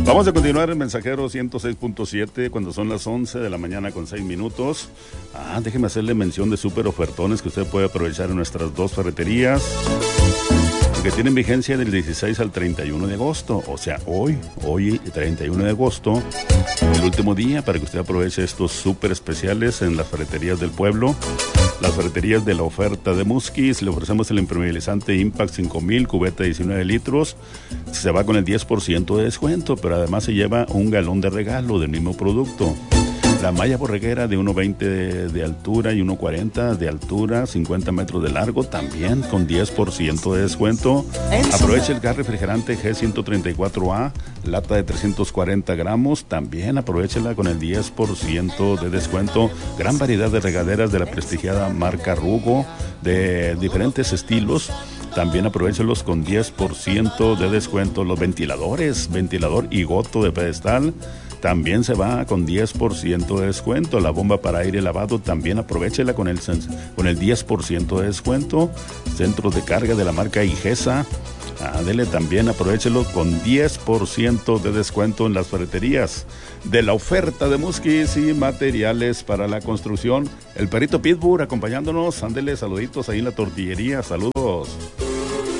Vamos a continuar en Mensajero 106.7 cuando son las 11 de la mañana con 6 minutos. Déjeme hacerle mención de súper ofertones que usted puede aprovechar en nuestras dos ferreterías, que tienen vigencia del 16 al 31 de agosto. O sea, hoy 31 de agosto, el último día para que usted aproveche estos súper especiales en las ferreterías del pueblo. Las ferreterías de la oferta de Musquis, le ofrecemos el impermeabilizante Impact 5000, cubeta de 19 litros. Se va con el 10% de descuento, pero además se lleva un galón de regalo del mismo producto. La malla borreguera de 1.20 de altura y 1.40 de altura, 50 metros de largo, también con 10% de descuento. Aproveche el gas refrigerante G134A, lata de 340 gramos, también aprovechela con el 10% de descuento. Gran variedad de regaderas de la prestigiada marca Rugo, de diferentes estilos. También aprovechelos con 10% de descuento. Los ventiladores, ventilador Igoto de pedestal, también se va con 10% de descuento. La bomba para aire lavado, también aprovéchela con el 10% de descuento. Centros de carga de la marca Igesa, dele también, aprovechelo con 10% de descuento en las ferreterías de la oferta de Musquis y materiales para la construcción. El perrito Pitbull acompañándonos, ándele, saluditos ahí en la tortillería, saludos.